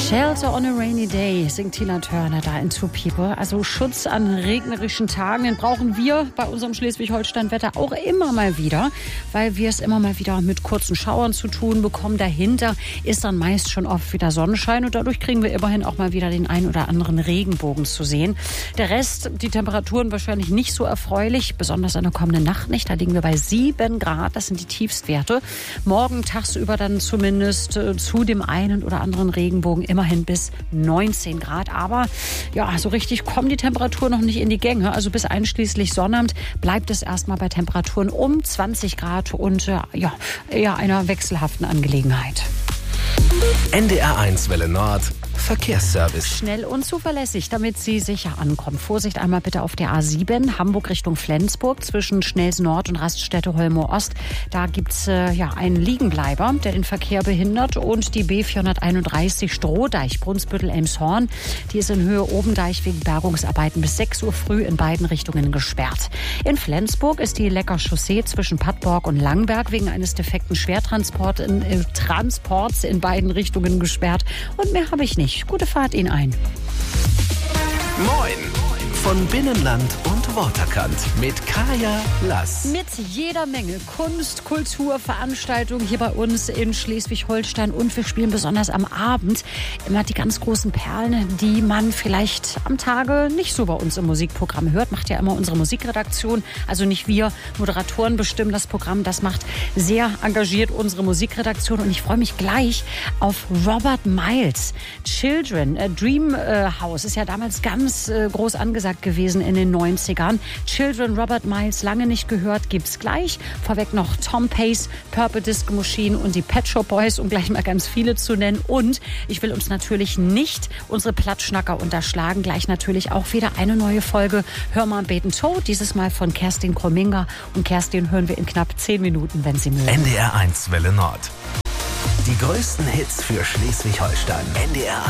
Shelter on a Rainy Day, singt Tina Turner da in Two People. Also Schutz an regnerischen Tagen, den brauchen wir bei unserem Schleswig-Holstein-Wetter auch immer mal wieder, weil wir es immer mal wieder mit kurzen Schauern zu tun bekommen. Dahinter ist dann meist schon oft wieder Sonnenschein und dadurch kriegen wir immerhin auch mal wieder den ein oder anderen Regenbogen zu sehen. Der Rest, die Temperaturen wahrscheinlich nicht so erfreulich, besonders in der kommenden Nacht nicht. Da liegen wir bei 7 Grad, das sind die Tiefstwerte. Morgen tagsüber dann zumindest zu dem einen oder anderen Regenbogen immerhin bis 19 Grad. Aber ja, so richtig kommen die Temperaturen noch nicht in die Gänge. Also bis einschließlich Sonnabend bleibt es erstmal bei Temperaturen um 20 Grad und eher einer wechselhaften Angelegenheit. NDR1 Welle Nord. Verkehrsservice. Schnell und zuverlässig, damit Sie sicher ankommen. Vorsicht einmal bitte auf der A7, Hamburg Richtung Flensburg, zwischen Schnells Nord und Raststätte Holmoor Ost. Da gibt es einen Liegenbleiber, der den Verkehr behindert. Und die B431 Strohdeich, Brunsbüttel-Elmshorn, die ist in Höhe Obendeich wegen Bergungsarbeiten bis 6 Uhr früh in beiden Richtungen gesperrt. In Flensburg ist die Lecker Chaussee zwischen Pattbork und Langberg wegen eines defekten Schwertransports in beiden Richtungen gesperrt. Und mehr habe ich nicht. Gute Fahrt Ihnen ein. Moin! Von Binnenland und Waterkant mit Kaya Lass. Mit jeder Menge Kunst, Kultur, Veranstaltungen hier bei uns in Schleswig-Holstein. Und wir spielen besonders am Abend immer die ganz großen Perlen, die man vielleicht am Tage nicht so bei uns im Musikprogramm hört. Macht ja immer unsere Musikredaktion. Also nicht wir Moderatoren bestimmen das Programm. Das macht sehr engagiert unsere Musikredaktion. Und ich freue mich gleich auf Robert Miles. Children, Dream House ist ja damals ganz groß angesagt gewesen in den 90ern. Children, Robert Miles, lange nicht gehört, gibt's gleich. Vorweg noch Tom Pace, Purple Disco Machine und die Pet Shop Boys, um gleich mal ganz viele zu nennen. Und ich will uns natürlich nicht unsere Plattschnacker unterschlagen. Gleich natürlich auch wieder eine neue Folge Hör mal beten tot. Dieses Mal von Kerstin Krominger. Und Kerstin hören wir in knapp 10 Minuten, wenn Sie mögen. NDR1 Welle Nord. Die größten Hits für Schleswig-Holstein. NDR